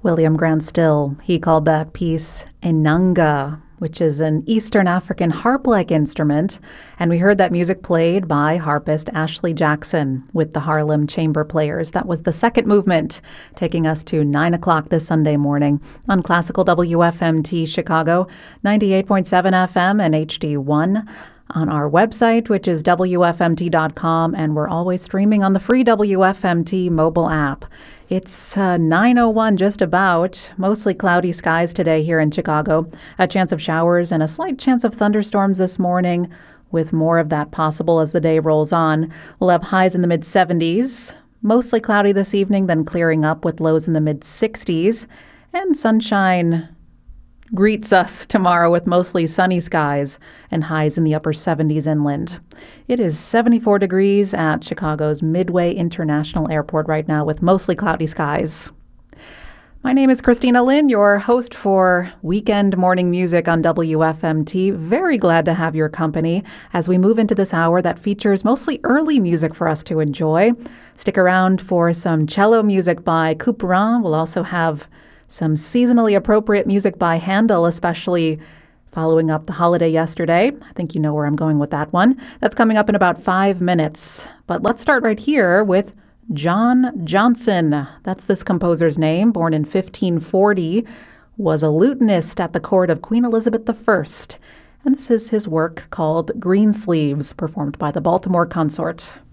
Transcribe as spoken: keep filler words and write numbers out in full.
William Grant Still, he called that piece Enanga, which is an Eastern African harp-like instrument, and we heard that music played by harpist Ashley Jackson with the Harlem Chamber Players. That was the second movement, taking us to nine o'clock this Sunday morning on Classical W F M T Chicago, ninety-eight point seven F M and H D one. On our website, which is W F M T dot com, and we're always streaming on the free W F M T mobile app. It's uh, nine oh one just about, mostly cloudy skies today here in Chicago, a chance of showers and a slight chance of thunderstorms this morning, with more of that possible as the day rolls on. We'll have highs in the mid seventies, mostly cloudy this evening, then clearing up with lows in the mid sixties, and sunshine greets us tomorrow with mostly sunny skies and highs in the upper seventies inland. It is seventy-four degrees at Chicago's Midway International Airport right now with mostly cloudy skies. My name is Christina Lynn, your host for Weekend Morning Music on W F M T. Very glad to have your company as we move into this hour that features mostly early music for us to enjoy. Stick around for some cello music by Couperin. We'll also have some seasonally appropriate music by Handel, especially following up the holiday yesterday. I think you know where I'm going with that one. That's coming up in about five minutes. But let's start right here with John Johnson. That's this composer's name, born in fifteen forty, was a lutenist at the court of Queen Elizabeth the First. And this is his work called Greensleeves, performed by the Baltimore Consort.